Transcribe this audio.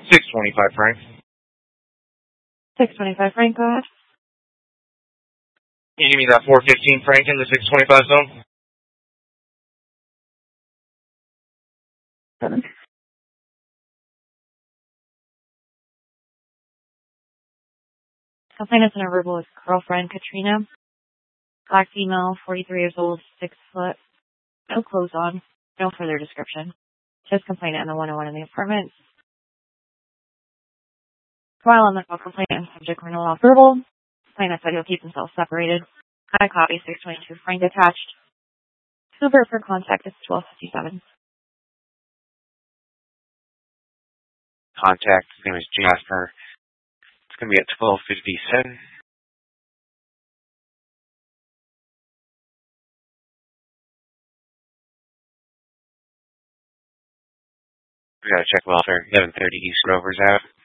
625 Frank. 625 Frank, go ahead. Can you give me that 415 Frank in the 625 zone? 7. Complainant's interverbal is girlfriend Katrina. Black female, 43 years old, 6 foot. No clothes on. No further description. Just complainant in the 101 in the apartment. While on the call, complainant and subject were no longer verbal. Complainant said he'll keep himself separated. I copy 622 Frank attached. Number for contact is 1257. Contact, his name is Jasper. It's going to be at 1257. We got to check welfare. 1130 East Rover's out.